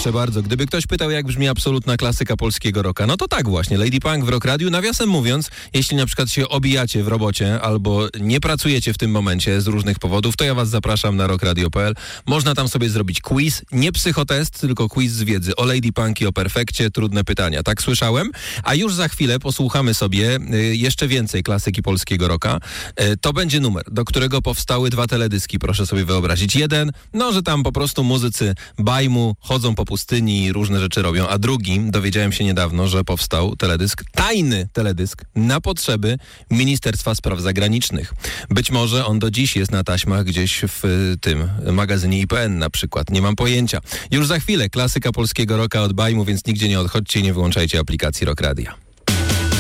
proszę bardzo. Gdyby ktoś pytał, jak brzmi absolutna klasyka polskiego rocka, no to tak właśnie. Lady Punk w Rock Radiu. Nawiasem mówiąc, jeśli na przykład się obijacie w robocie albo nie pracujecie w tym momencie z różnych powodów, to ja was zapraszam na rockradio.pl. Można tam sobie zrobić quiz, nie psychotest, tylko quiz z wiedzy o Lady Punk i o Perfekcie. Trudne pytania. Tak słyszałem. A już za chwilę posłuchamy sobie jeszcze więcej klasyki polskiego rocka. To będzie numer, do którego powstały 2 teledyski, proszę sobie wyobrazić. Jeden, no, że tam po prostu muzycy bajmu chodzą po pustyni i różne rzeczy robią, a drugi, dowiedziałem się niedawno, że powstał teledysk, tajny teledysk na potrzeby Ministerstwa Spraw Zagranicznych. Być może on do dziś jest na taśmach gdzieś w tym magazynie IPN na przykład. Nie mam pojęcia. Już za chwilę klasyka polskiego rocka od bajmu, więc nigdzie nie odchodźcie i nie wyłączajcie aplikacji Rock Radia.